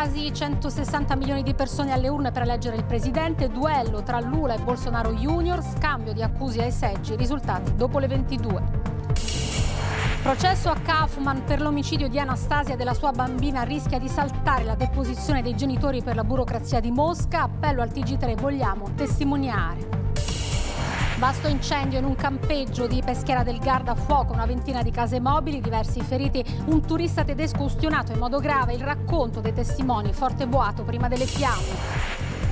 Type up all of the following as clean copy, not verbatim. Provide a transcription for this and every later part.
quasi 160 milioni di persone alle urne per eleggere il presidente, duello tra Lula e Bolsonaro Junior, scambio di accuse ai seggi, risultati dopo le 22. Processo a Kaufman per l'omicidio di Anastasia e della sua bambina, rischia di saltare la deposizione dei genitori per la burocrazia di Mosca, appello al TG3, vogliamo testimoniare. Vasto incendio in un campeggio di Peschiera del Garda, fuoco, una ventina di case mobili, diversi feriti, un turista tedesco ustionato in modo grave, il racconto dei testimoni, forte boato prima delle fiamme.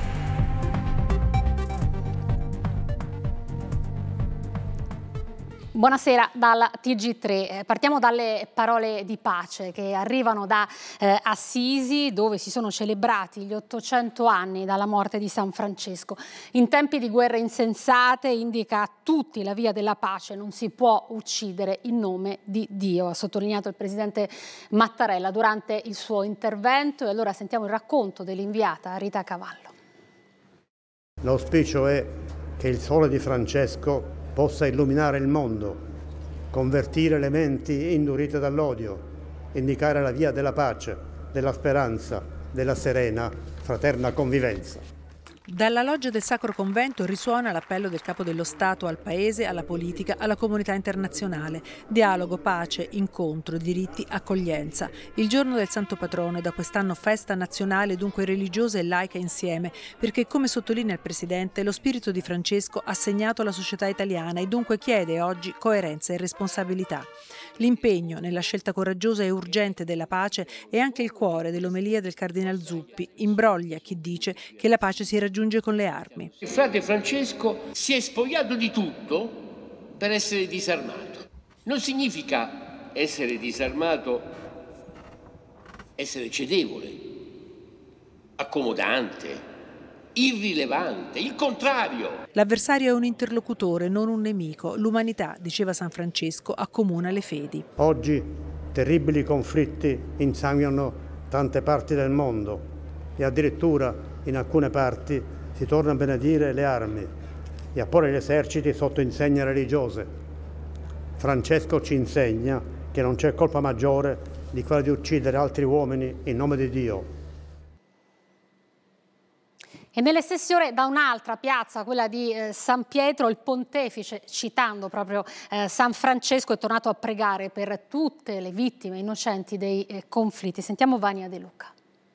Buonasera dal TG3. Partiamo dalle parole di pace che arrivano da Assisi, dove si sono celebrati gli 800 anni dalla morte di San Francesco. In tempi di guerre insensate indica a tutti la via della pace, non si può uccidere in nome di Dio, ha sottolineato il presidente Mattarella durante il suo intervento. E allora sentiamo il racconto dell'inviata Rita Cavallo. L'auspicio è che il sole di Francesco possa illuminare il mondo, convertire le menti indurite dall'odio, indicare la via della pace, della speranza, della serena, fraterna convivenza. Dalla loggia del Sacro Convento risuona l'appello del Capo dello Stato al Paese, alla politica, alla comunità internazionale. Dialogo, pace, incontro, diritti, accoglienza. Il giorno del Santo Patrono è da quest'anno festa nazionale, dunque religiosa e laica insieme, perché, come sottolinea il Presidente, lo spirito di Francesco ha segnato la società italiana e dunque chiede oggi coerenza e responsabilità. L'impegno nella scelta coraggiosa e urgente della pace è anche il cuore dell'omelia del Cardinal Zuppi. Imbroglia chi dice che la pace si raggiunge con le armi. Il frate Francesco si è spogliato di tutto per essere disarmato. Non significa essere disarmato essere cedevole, accomodante, irrilevante, il contrario. L'avversario è un interlocutore, non un nemico. L'umanità, diceva San Francesco, accomuna le fedi. Oggi terribili conflitti insanguinano tante parti del mondo e addirittura in alcune parti si torna a benedire le armi e a porre gli eserciti sotto insegne religiose. Francesco ci insegna che non c'è colpa maggiore di quella di uccidere altri uomini in nome di Dio. E nelle stesse ore da un'altra piazza, quella di San Pietro, il pontefice, citando proprio San Francesco, è tornato a pregare per tutte le vittime innocenti dei conflitti. Sentiamo Vania De Luca.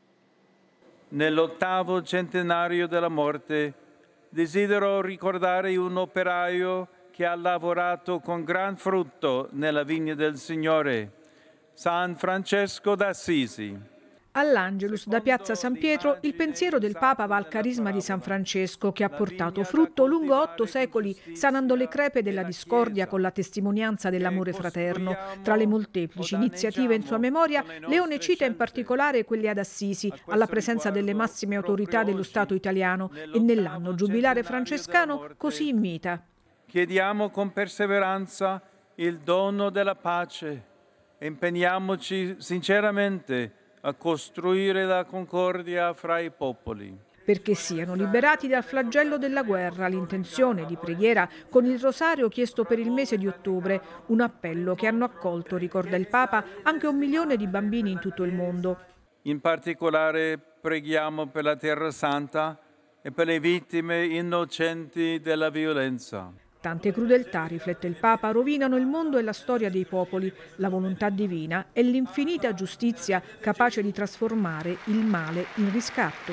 Nell'8° centenario della morte desidero ricordare un operaio che ha lavorato con gran frutto nella vigna del Signore, San Francesco d'Assisi. All'Angelus da piazza San Pietro il pensiero del Papa va al carisma di San Francesco, che ha portato frutto lungo 8 secoli, sanando le crepe della discordia con la testimonianza dell'amore fraterno. Tra le molteplici iniziative in sua memoria, Leone cita in particolare quelle ad Assisi, alla presenza delle massime autorità dello Stato italiano, e nell'anno giubilare francescano così invita. Chiediamo con perseveranza il dono della pace, impegniamoci sinceramente a costruire la concordia fra i popoli. Perché siano liberati dal flagello della guerra, l'intenzione di preghiera con il rosario chiesto per il mese di ottobre, un appello che hanno accolto, ricorda il Papa, anche 1 milione di bambini in tutto il mondo. In particolare preghiamo per la Terra Santa e per le vittime innocenti della violenza. Tante crudeltà, riflette il Papa, rovinano il mondo e la storia dei popoli. La volontà divina è l'infinita giustizia capace di trasformare il male in riscatto.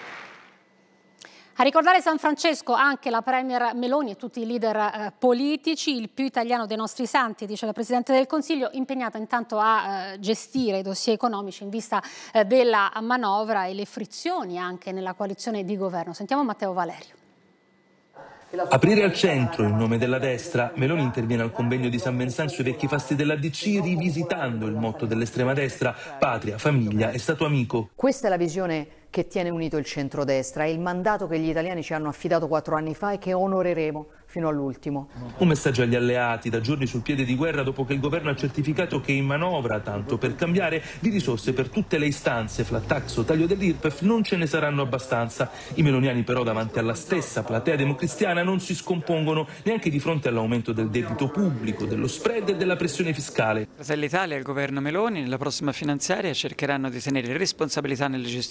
A ricordare San Francesco anche la Premier Meloni e tutti i leader politici, il più italiano dei nostri santi, dice la Presidente del Consiglio, impegnata intanto a gestire i dossier economici in vista della manovra e le frizioni anche nella coalizione di governo. Sentiamo Matteo Valerio. Aprire al centro in nome della destra, Meloni interviene al convegno di San Vincenzo ai vecchi fasti della DC rivisitando il motto dell'estrema destra: patria, famiglia e Stato amico. Questa è la visione che tiene unito il centrodestra, è il mandato che gli italiani ci hanno affidato 4 anni fa e che onoreremo fino all'ultimo. Un messaggio agli alleati da giorni sul piede di guerra dopo che il governo ha certificato che in manovra, tanto per cambiare, di risorse per tutte le istanze, flat tax o taglio dell'IRPEF, non ce ne saranno abbastanza. I meloniani però davanti alla stessa platea democristiana non si scompongono neanche di fronte all'aumento del debito pubblico, dello spread e della pressione fiscale. Fratelli d'Italia e il governo Meloni nella prossima finanziaria cercheranno di tenere responsabilità nelle gestioni